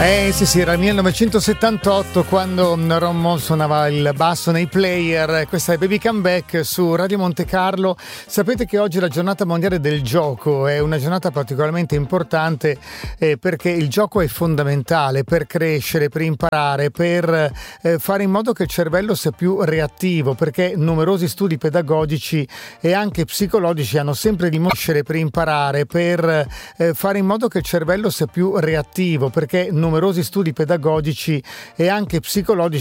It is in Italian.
Sì, sì, era il 1978 quando Ron Moll suonava il basso nei Player. Questa è Baby Come Back su Radio Monte Carlo. Sapete che oggi è la giornata mondiale del gioco, è una giornata particolarmente importante perché il gioco è fondamentale per crescere, per imparare, per fare in modo che il cervello sia più reattivo, perché numerosi studi pedagogici e anche psicologici hanno sempre dimostrato per imparare, per fare in modo che il cervello sia più reattivo, perché numerosi studi pedagogici e anche psicologici